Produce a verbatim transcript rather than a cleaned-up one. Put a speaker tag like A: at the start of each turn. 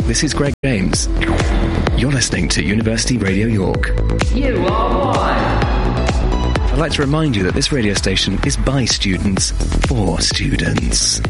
A: This is Greg James. You're listening to University Radio York.
B: You are one.
A: I'd like to remind you that this radio station is by students, for students.